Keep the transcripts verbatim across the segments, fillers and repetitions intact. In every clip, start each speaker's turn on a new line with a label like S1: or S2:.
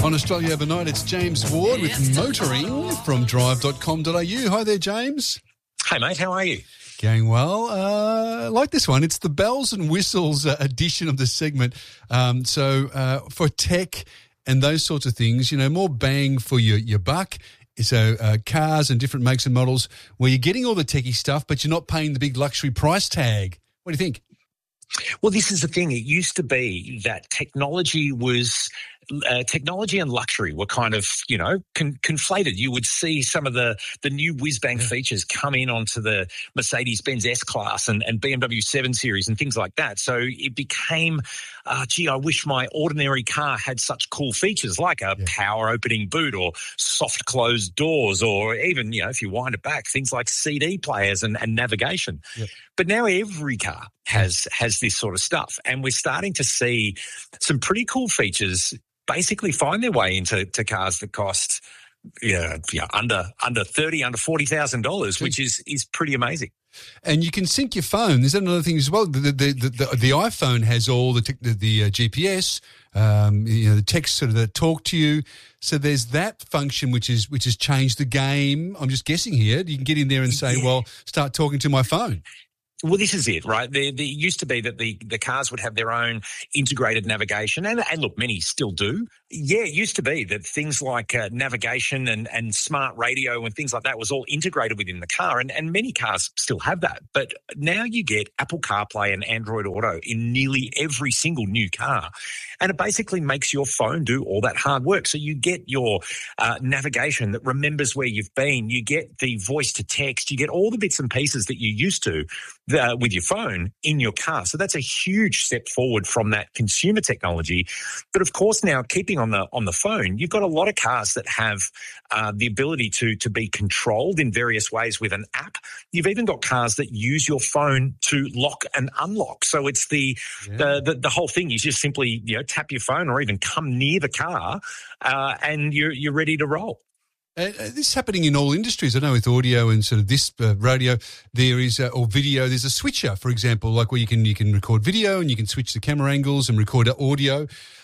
S1: On Australia Overnight, it's James Ward with Motoring from drive dot com dot a u. Hi there, James.
S2: Hey, mate, how are you?
S1: Going well. Uh, I like this one. It's the bells and whistles uh, edition of the segment. Um, so uh, for tech and those sorts of things, you know, more bang for your, your buck. So uh, cars and different makes and models where you're getting all the techie stuff, but you're not paying the big luxury price tag. What do you think?
S2: Well, this is the thing. It used to be that technology was uh, technology and luxury were kind of, you know, con- conflated. You would see some of the the new whiz-bang yeah. features come in onto the Mercedes-Benz S-Class and, and B M W seven Series and things like that. So it became, uh, gee, I wish my ordinary car had such cool features like a yeah. power opening boot or soft closed doors, or even, you know, if you wind it back, things like C D players and, and navigation. Yeah. But now every car has has this sort of stuff, and we're starting to see some pretty cool features basically find their way into to cars that cost yeah, yeah under under thirty, under forty thousand dollars, which is is pretty amazing.
S1: And you can sync your phone. There's another thing as well. The the the, the, the iPhone has all the the, the uh, G P S, um, you know, the text sort of that talk to you. So there's that function which is which has changed the game. I'm just guessing here. You can get in there and say, yeah. well, start talking to my phone.
S2: Well, this is it, right? There, there used to be that the, the cars would have their own integrated navigation, and, and look, many still do. Yeah, it used to be that things like uh, navigation and, and smart radio and things like that was all integrated within the car, and, and many cars still have that. But now you get Apple CarPlay and Android Auto in nearly every single new car, and it basically makes your phone do all that hard work. So you get your uh, navigation that remembers where you've been, you get the voice to text, you get all the bits and pieces that you used to Uh, with your phone in your car. So that's a huge step forward from that consumer technology. But of course, now keeping on the on the phone, you've got a lot of cars that have uh, the ability to to be controlled in various ways with an app. You've even got cars that use your phone to lock and unlock. So it's the yeah. the, the the whole thing. You just simply you know tap your phone or even come near the car, uh, and you're you're ready to roll.
S1: Uh, this is happening in all industries. I know with audio and sort of this uh, radio, there is, uh, or video, there's a switcher, for example, like where you can you can record video and you can switch the camera angles and record audio.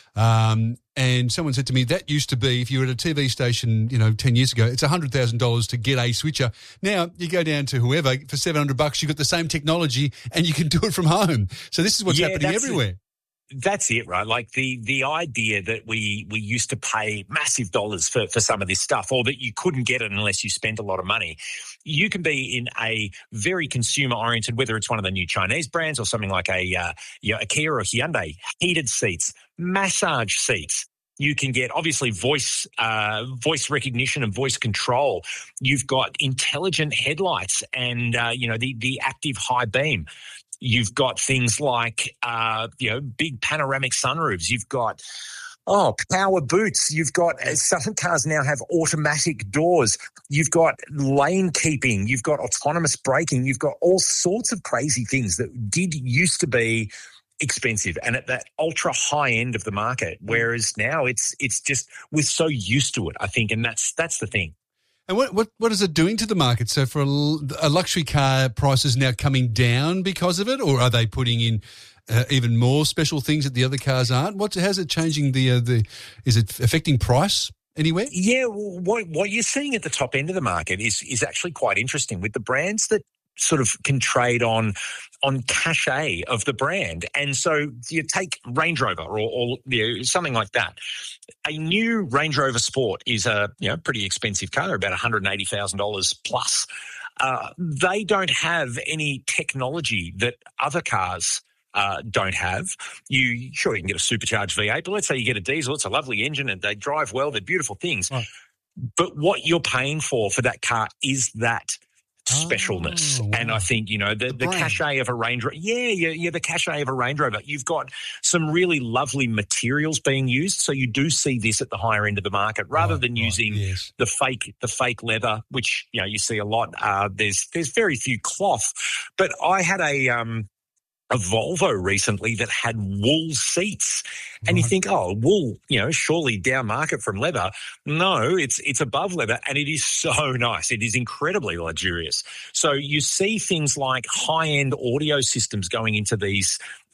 S1: Um, and someone said to me, that used to be, if you were at a T V station, you know, ten years ago, it's one hundred thousand dollars to get a switcher. Now you go down to whoever, for seven hundred bucks, you've got the same technology and you can do it from home. So this is what's yeah, happening everywhere.
S2: It. That's it, right? Like the the idea that we we used to pay massive dollars for, for some of this stuff, or that you couldn't get it unless you spent a lot of money. You can be in a very consumer-oriented, whether it's one of the new Chinese brands or something like a, uh, you know, a Kia or a Hyundai, heated seats, massage seats. You can get, obviously, voice uh, voice recognition and voice control. You've got intelligent headlights and, uh, you know, the the active high beam. You've got things like, uh, you know, big panoramic sunroofs. You've got, oh, power boots. You've got, some cars now have automatic doors. You've got lane keeping. You've got autonomous braking. You've got all sorts of crazy things that did used to be expensive and at that ultra high end of the market. Whereas now it's it's just, we're so used to it, I think, and that's that's the thing.
S1: And what, what what is it doing to the market? So for a, a luxury car, prices now coming down because of it, or are they putting in uh, even more special things that the other cars aren't? What how's it changing the uh, the? Is it affecting price anywhere?
S2: Yeah, well, what what you're seeing at the top end of the market is is actually quite interesting with the brands that sort of can trade on on cachet of the brand. And so you take Range Rover or, or you know, something like that. A new Range Rover Sport is a you know pretty expensive car, about one hundred eighty thousand dollars plus. Uh, they don't have any technology that other cars uh, don't have. You sure you can get a supercharged V eight, but let's say you get a diesel. It's a lovely engine and they drive well. They're beautiful things. Oh. But what you're paying for for that car is that specialness. Oh, wow. And I think, you know, the, the, the cachet of a Range Rover, yeah, yeah, yeah, the cachet of a Range Rover. You've got some really lovely materials being used. So you do see this at the higher end of the market rather right, than right, using yes. the fake, the fake leather, which, you know, you see a lot. Uh, there's, there's very few cloth, but I had a, um, a Volvo recently that had wool seats. And right. you think, oh, wool, you know, surely down market from leather. No, it's it's above leather, and it is so nice. It is incredibly luxurious. So you see things like high-end audio systems going into these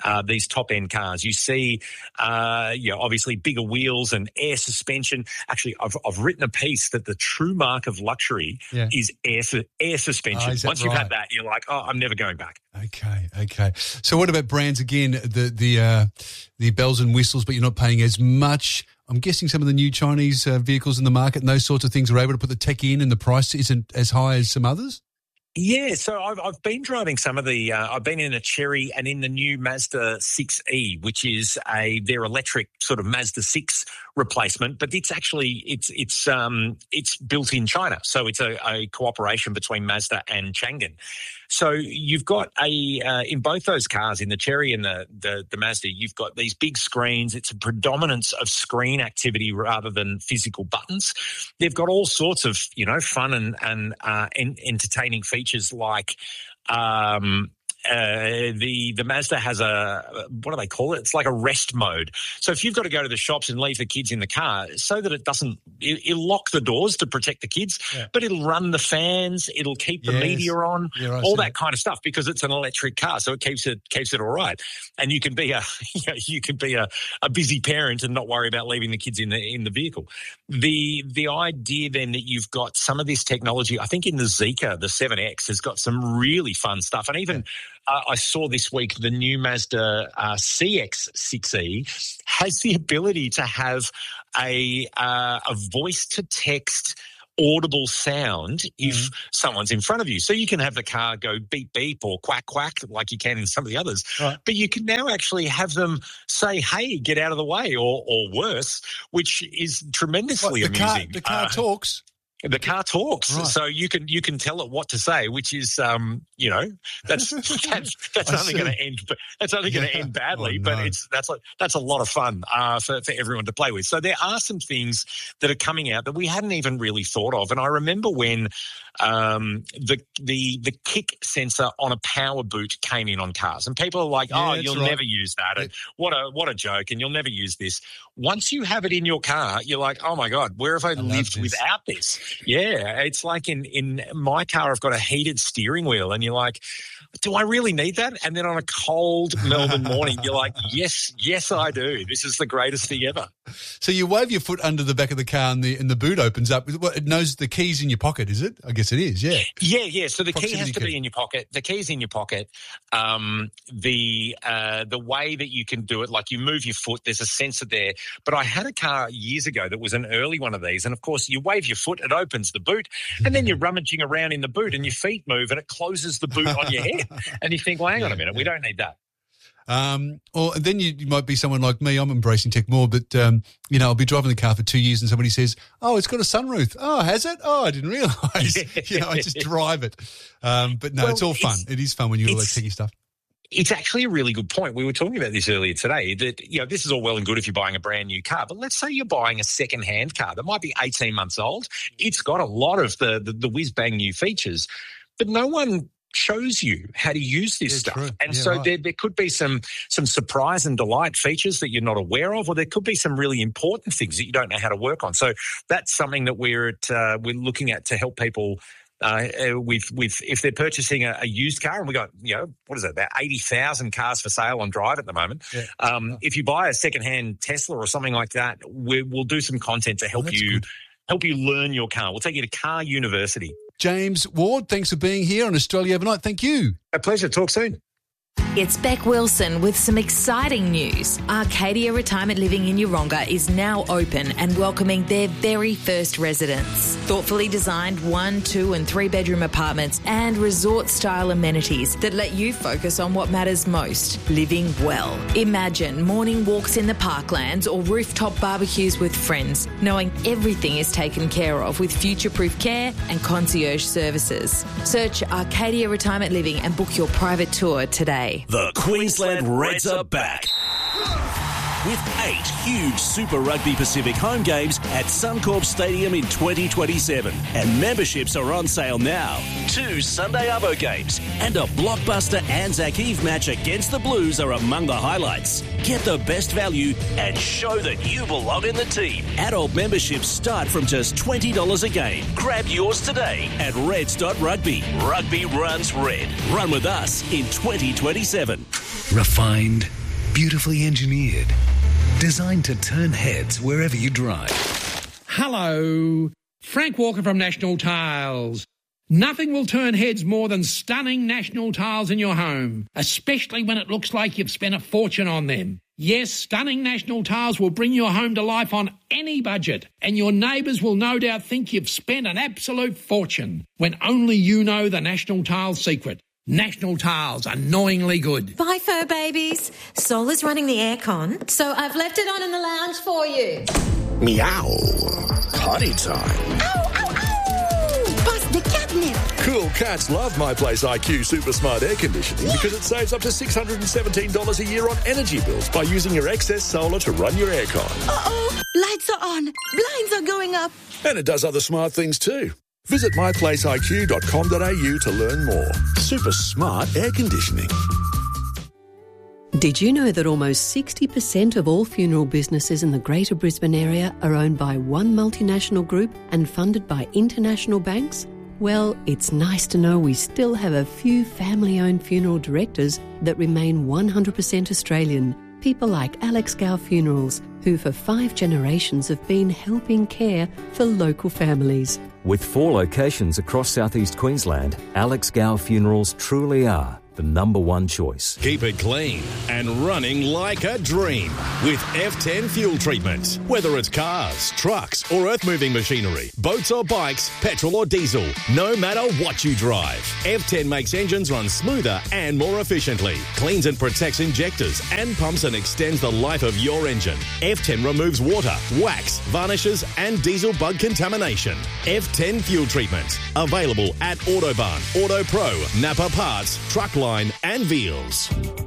S2: uh, these top-end cars. You see, uh, you know, obviously bigger wheels and air suspension. Actually, I've, I've written a piece that the true mark of luxury yeah. is air su- air suspension.
S1: Oh,
S2: Once
S1: right?
S2: you've had that, you're like, oh, I'm never going back.
S1: Okay, okay. So what about brands again? The the uh, the bells and whistles, but you're not paying as much. I'm guessing some of the new Chinese uh, vehicles in the market and those sorts of things are able to put the tech in, and the price isn't as high as some others.
S2: Yeah, so I've I've been driving some of the. Uh, I've been in a Chery and in the new Mazda six E, which is a their electric sort of Mazda six replacement, but it's actually it's it's um it's built in China, so it's a, a cooperation between Mazda and Changan. So you've got a uh, in both those cars, in the Chery and the, the the Mazda, you've got these big screens. It's a predominance of screen activity rather than physical buttons. They've got all sorts of you know fun and and uh, en- entertaining features like. Um, Uh, the the Mazda has a, what do they call it? It's like a rest mode. So if you've got to go to the shops and leave the kids in the car, so that it doesn't, it, it'll lock the doors to protect the kids, yeah. but it'll run the fans, it'll keep the yes. media on, yeah, right, all that it. kind of stuff, because it's an electric car, so it keeps it keeps it all right. And you can be a you, know, you can be a, a busy parent and not worry about leaving the kids in the in the vehicle. The the idea then that you've got some of this technology, I think in the Zeekr, the seven X has got some really fun stuff, and even. Yeah. Uh, I saw this week the new Mazda uh, C X six E has the ability to have a uh, a voice-to-text audible sound if mm. someone's in front of you. So you can have the car go beep, beep or quack, quack like you can in some of the others. Right. But you can now actually have them say, hey, get out of the way, or or worse, which is tremendously
S1: what, the
S2: amusing.
S1: Car, the car uh, talks?
S2: The car talks,
S1: right.
S2: so you can you can tell it what to say, which is um you know that's that's that's only going to end that's only going to yeah. end badly, oh, no. but it's that's a, that's a lot of fun uh, for for everyone to play with. So there are some things that are coming out that we hadn't even really thought of, and I remember when um the the the kick sensor on a power boot came in on cars, and people are like, yeah, oh, you'll right. never use that, and what a what a joke, and you'll never use this. Once you have it in your car, you're like, oh my god, where have I, I lived without this? Yeah, it's like in, in my car, I've got a heated steering wheel, and you're like, do I really need that? And then on a cold Melbourne morning, you're like, yes, yes, I do. This is the greatest thing ever.
S1: So you wave your foot under the back of the car and the and the boot opens up. It knows the key's in your pocket, is it? I guess it is, yeah.
S2: Yeah, yeah. So the Proximity key has to
S1: key.
S2: be in your pocket. The key's in your pocket. Um, the uh, the way that you can do it, like you move your foot, there's a sensor there. But I had a car years ago that was an early one of these, and of course you wave your foot, it opens the boot, and then you're rummaging around in the boot and your feet move and it closes the boot on your head. And you think, well, hang yeah, on a minute, yeah. we don't need that.
S1: Um, or then you, you might be someone like me. I'm embracing tech more, but um, you know, I'll be driving the car for two years, and somebody says, "Oh, it's got a sunroof." Oh, has it? Oh, I didn't realise. you know, I just drive it. Um, but no, well, it's all fun. It is fun when you do all that techie stuff.
S2: It's actually a really good point. We were talking about this earlier today, that, you know, this is all well and good if you're buying a brand new car, but let's say you're buying a second-hand car that might be eighteen months old. It's got a lot of the the, the whiz-bang new features, but no one shows you how to use this yeah, stuff. True. And yeah, so right. there, there could be some some surprise and delight features that you're not aware of, or there could be some really important things that you don't know how to work on. So that's something that we're at, uh, we're looking at to help people uh, with with if they're purchasing a, a used car, and we got, you know, what is it, about eighty thousand cars for sale on Drive at the moment. Yeah. Um, if you buy a secondhand Tesla or something like that, we, we'll do some content to help oh, you good. help you learn your car. We'll take you to Car University.
S1: James Ward, thanks for being here on Australia Overnight. Thank you.
S2: A pleasure. Talk soon.
S3: It's Beck Wilson with some exciting news. Arcadia Retirement Living in Yeronga is now open and welcoming their very first residents. Thoughtfully designed one, two and three bedroom apartments and resort-style amenities that let you focus on what matters most, living well. Imagine morning walks in the parklands or rooftop barbecues with friends, knowing everything is taken care of with future-proof care and concierge services. Search Arcadia Retirement Living and book your private tour today.
S4: The Queensland Reds are back with eight huge Super Rugby Pacific home games at Suncorp Stadium in twenty twenty-seven. And memberships are on sale now. Two Sunday Arvo games and a blockbuster Anzac Eve match against the Blues are among the highlights. Get the best value and show that you belong in the team. Adult memberships start from just twenty dollars a game. Grab yours today at reds dot rugby. Rugby runs red. Run with us in twenty twenty-seven.
S5: Refined, Beautifully engineered. Designed to turn heads wherever you drive.
S6: Hello. Frank Walker from National Tiles. Nothing will turn heads more than stunning National Tiles in your home, especially when it looks like you've spent a fortune on them. Yes, stunning National Tiles will bring your home to life on any budget, and your neighbours will no doubt think you've spent an absolute fortune when only you know the National Tiles secret. National Tiles, annoyingly good.
S7: Bye, fur babies. Sol is running the aircon, so I've left it on in the lounge for you.
S8: Meow. Potty time.
S7: Ow, ow, ow! Bust the catnip.
S8: Cool cats love My Place I Q Super Smart Air Conditioning yeah. because it saves up to six hundred seventeen dollars a year on energy bills by using your excess solar to run your aircon.
S9: Uh-oh, lights are on, blinds are going up.
S8: And it does other smart things too. Visit my place I Q dot com dot a u to learn more. Super smart air conditioning.
S10: Did you know that almost sixty percent of all funeral businesses in the Greater Brisbane area are owned by one multinational group and funded by international banks? Well, it's nice to know we still have a few family-owned funeral directors that remain one hundred percent Australian. People like Alex Gow Funerals, who for five generations have been helping care for local families.
S11: With four locations across southeast Queensland, Alex Gow Funerals truly are the number one choice.
S12: Keep it clean and running like a dream with F ten fuel treatment. Whether it's cars, trucks or earth-moving machinery, boats or bikes, petrol or diesel, no matter what you drive, F ten makes engines run smoother and more efficiently, cleans and protects injectors and pumps and extends the life of your engine. F ten removes water, wax, varnishes and diesel bug contamination. F ten fuel treatment. Available at Autobarn, Auto Pro, Napa Parts, Truckline and Veals.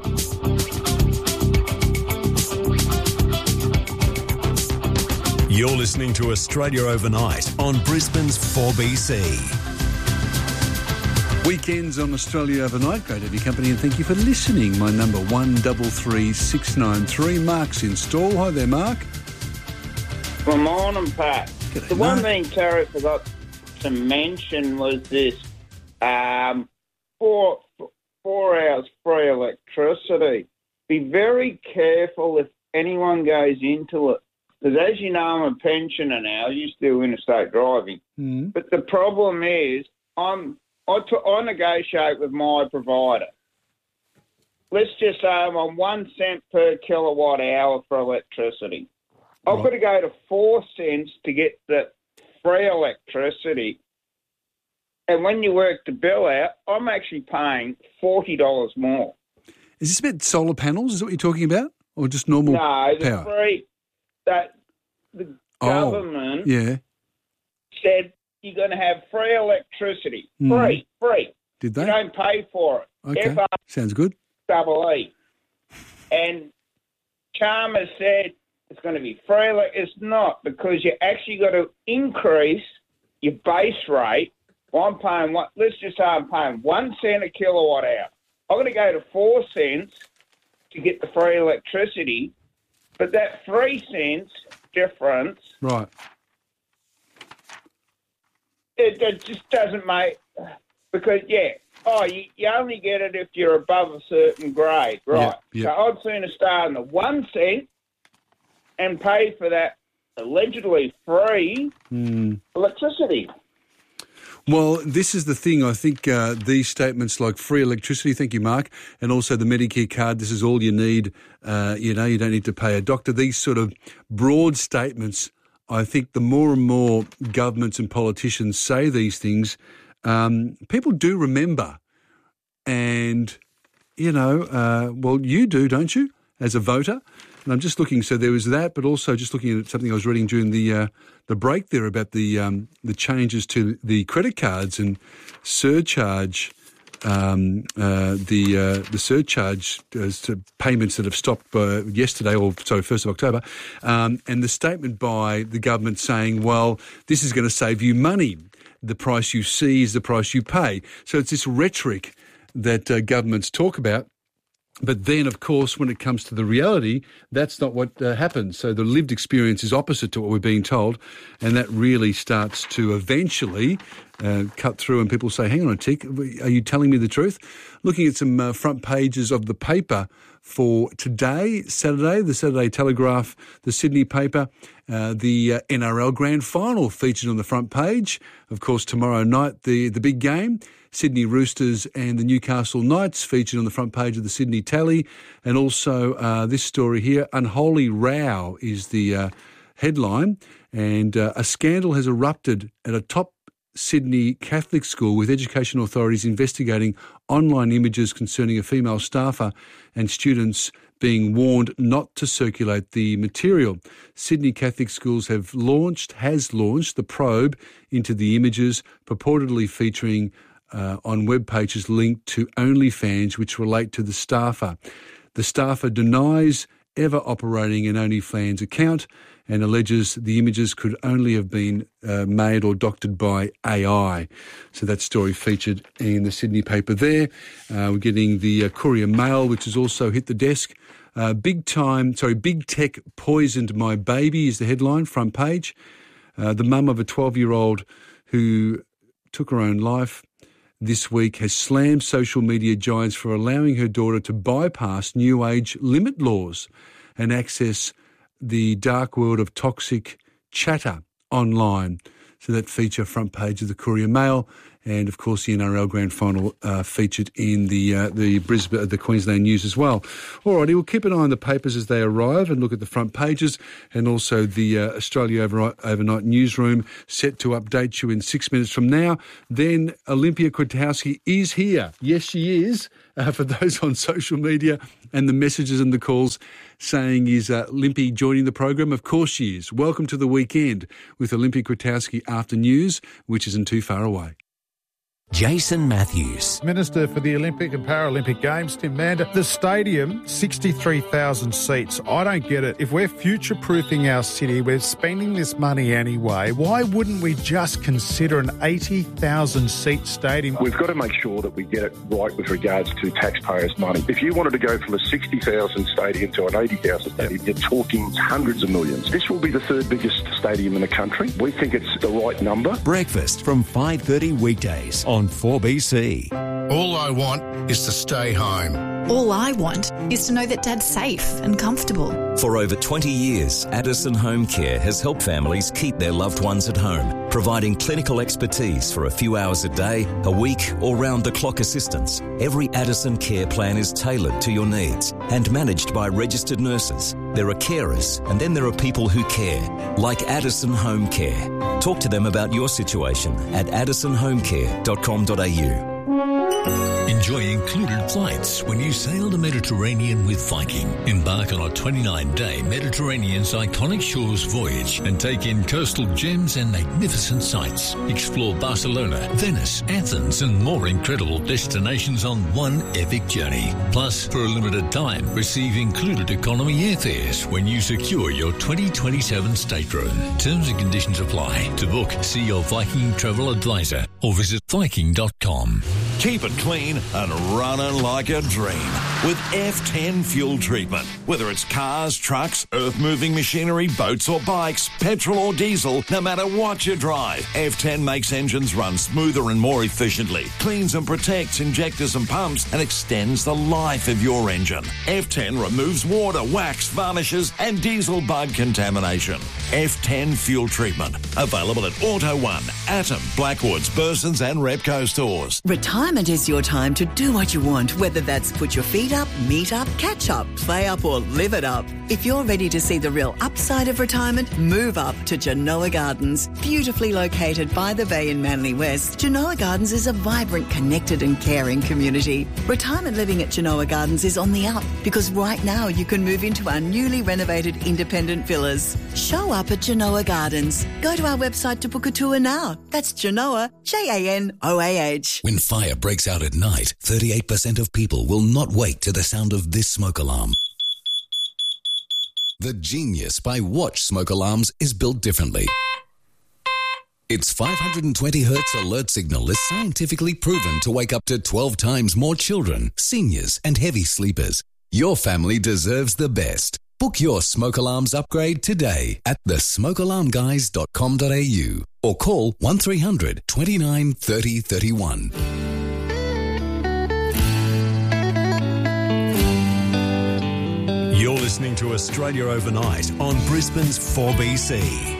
S5: You're listening to Australia Overnight on Brisbane's four B C.
S1: Weekends on Australia Overnight. Great to have your company and thank you for listening. My number one double three six nine three. Mark's in stall. Hi there, Mark.
S13: Good morning, Pat.
S1: G'day,
S13: the one
S1: Mark.
S13: thing Terry forgot to mention was this: um, four four hours free electricity. Be very careful if anyone goes into it. Because as you know, I'm a pensioner now. I used to do interstate driving.
S1: Mm.
S13: But the problem is I'm, I, t- I negotiate with my provider. Let's just say I'm on one cent per kilowatt hour for electricity. I've got to go to four cents to get the free electricity. And when you work the bill out, I'm actually paying forty dollars more.
S1: Is this about solar panels? Is that what you're talking about? Or just normal
S13: no, the
S1: power?
S13: free... That the
S1: oh,
S13: government
S1: yeah.
S13: said you're going to have free electricity.
S1: Mm.
S13: Free, free.
S1: Did they?
S13: You don't pay for it.
S1: Okay,
S13: F R
S1: sounds good.
S13: Double E. And Chalmers said it's going to be free. It's not, because you actually got to increase your base rate. Well, I'm paying, what? let's just say I'm paying one cent a kilowatt hour. I'm going to go to four cents to get the free electricity. But that three cents difference,
S1: right?
S13: It, it just doesn't make, because yeah, oh, you, you only get it if you're above a certain grade, right?
S1: Yep, yep.
S13: So I'd sooner start on the one cent and pay for that allegedly free
S1: mm.
S13: electricity.
S1: Well, this is the thing. I think uh, these statements like free electricity, thank you, Mark, and also the Medicare card, this is all you need. Uh, you know, you don't need to pay a doctor. These sort of broad statements, I think the more and more governments and politicians say these things, um, people do remember. And, you know, uh, well, you do, don't you, as a voter? And I'm just looking, so there was that, but also just looking at something I was reading during the uh, the break there about the um, the changes to the credit cards and surcharge, um, uh, the uh, the surcharge as to payments that have stopped uh, yesterday, or sorry, first of October, um, and the statement by the government saying, well, this is going to save you money. The price you see is the price you pay. So it's this rhetoric that uh, governments talk about. But then, of course, when it comes to the reality, that's not what uh, happens. So the lived experience is opposite to what we're being told, and that really starts to eventually uh, cut through, and people say, hang on a tick, are you telling me the truth? Looking at some uh, front pages of the paper for today, Saturday, the Saturday Telegraph, the Sydney paper, uh, the uh, N R L Grand Final featured on the front page. Of course, tomorrow night, the, the big game, Sydney Roosters and the Newcastle Knights featured on the front page of the Sydney Tally. And also uh, this story here, Unholy Row is the uh, headline. And uh, a scandal has erupted at a top Sydney Catholic school with education authorities investigating online images concerning a female staffer and students being warned not to circulate the material. Sydney Catholic Schools have launched, has launched the probe into the images purportedly featuring uh, on web pages linked to OnlyFans which relate to the staffer. The staffer denies ever operating an OnlyFans account and alleges the images could only have been uh, made or doctored by A I. So that story featured in the Sydney paper there. Uh, we're getting the uh, Courier Mail, which has also hit the desk. Uh, big time, sorry, Big Tech poisoned my baby is the headline, front page. Uh, the mum of a twelve-year-old who took her own life this week has slammed social media giants for allowing her daughter to bypass new age limit laws and access the dark world of toxic chatter online. So that feature front page of the Courier Mail, and of course the N R L Grand Final uh, featured in the uh, the Brisbane, the Queensland News as well. Alrighty, we'll keep an eye on the papers as they arrive and look at the front pages, and also the uh, Australia Overnight, Overnight Newsroom set to update you in six minutes from now. Then Olympia Kwiatkowski is here. Yes, she is. Uh, for those on social media and the messages and the calls saying, is uh, Limpy joining the program? Of course she is. Welcome to the weekend with Olympia Kwiatkowski after news, which isn't too far away.
S14: Jason Matthews.
S15: Minister for the Olympic and Paralympic Games, Tim Mander. The stadium, sixty-three thousand seats. I don't get it. If we're future-proofing our city, we're spending this money anyway, why wouldn't we just consider an eighty thousand seat stadium?
S16: We've got to make sure that we get it right with regards to taxpayers' money. If you wanted to go from a sixty thousand stadium to an eighty thousand stadium, you're talking hundreds of millions. This will be the third biggest stadium in the country. We think it's the right number.
S14: Breakfast from five thirty weekdays on four B C.
S17: All I want is to stay home.
S18: All I want is to know that Dad's safe and comfortable.
S11: For over twenty years, Addison Home Care has helped families keep their loved ones at home, providing clinical expertise for a few hours a day, a week, or round-the-clock assistance. Every Addison care plan is tailored to your needs and managed by registered nurses. There are carers, and then there are people who care, like Addison Home Care. Talk to them about your situation at addison home care dot com dot a u.
S19: Enjoy included flights when you sail the Mediterranean with Viking. Embark on a twenty-nine day Mediterranean's iconic shores voyage and take in coastal gems and magnificent sights. Explore Barcelona, Venice, Athens and more incredible destinations on one epic journey. Plus, for a limited time, receive included economy airfares when you secure your twenty twenty-seven stateroom. Terms and conditions apply. To book, see your Viking travel advisor or visit viking dot com.
S20: Keep it clean and running like a dream with F ten fuel treatment. Whether it's cars, trucks, earth-moving machinery, boats or bikes, petrol or diesel, no matter what you drive, F ten makes engines run smoother and more efficiently, cleans and protects injectors and pumps, and extends the life of your engine. F ten removes water, wax, varnishes, and diesel bug contamination. F ten fuel treatment. Available at Auto One, Atom, Blackwoods, Burson's and Repco stores.
S9: Retirement is your time to do what you want, whether that's put your feet up, meet up, catch up, play up or live it up. If you're ready to see the real upside of retirement, move up to Genoa Gardens. Beautifully located by the bay in Manly West, Genoa Gardens is a vibrant, connected and caring community. Retirement living at Genoa Gardens is on the up because right now you can move into our newly renovated independent villas. Show up at Genoa Gardens. Go to our website to book a tour now. That's Genoa, J A N O A H.
S5: When fire breaks out at night, thirty-eight percent of people will not wake to the sound of this smoke alarm. The genius by Watch smoke alarms is built differently. Its five hundred twenty hertz alert signal is scientifically proven to wake up to twelve times more children, seniors, and heavy sleepers. Your family deserves the best. Book your smoke alarms upgrade today at the smoke alarm guys dot com dot a u or call one three hundred twenty-nine thirty thirty-one.
S12: listening to Australia Overnight on Brisbane's four B C.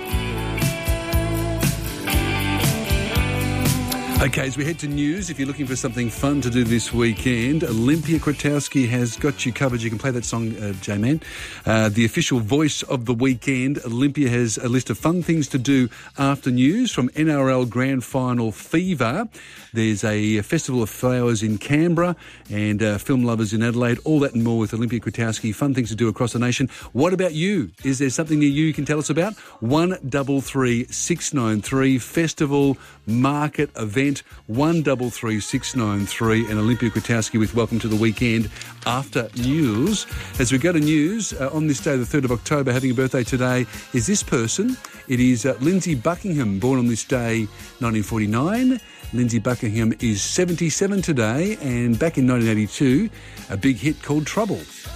S1: Okay, as we head to news, if you're looking for something fun to do this weekend, Olympia Kwiatkowski has got you covered. You can play that song, uh, J-Man. Uh, the official voice of the weekend. Olympia has a list of fun things to do after news, from N R L Grand Final fever. There's a Festival of Flowers in Canberra and uh, film lovers in Adelaide. All that and more with Olympia Kwiatkowski. Fun things to do across the nation. What about you? Is there something near you you can tell us about? one double three six nine three Festival Market Event. one double three six nine three and Olympia Kwiatkowski with Welcome to the Weekend after news. As we go to news, uh, on this day, the third of October, having a birthday today is this person. It is uh, Lindsay Buckingham, born on this day, nineteen forty-nine. Lindsay Buckingham is seventy-seven today, and back in nineteen eighty-two, a big hit called Trouble.